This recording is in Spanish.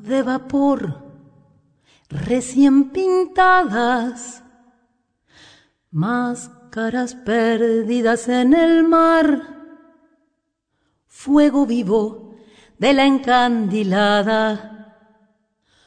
de vapor, recién pintadas, máscaras perdidas en el mar, fuego vivo de la encandilada